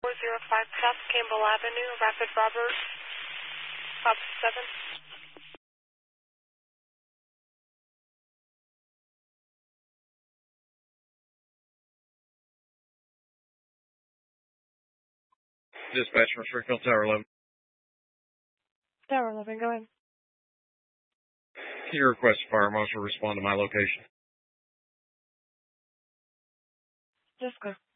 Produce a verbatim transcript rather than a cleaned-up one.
four zero five South Campbell Avenue, Rapid Robert, Pop seven. Dispatch from Springfield Tower eleven. Tower eleven, go ahead. Your request, fire marshal, respond to my location. Just go.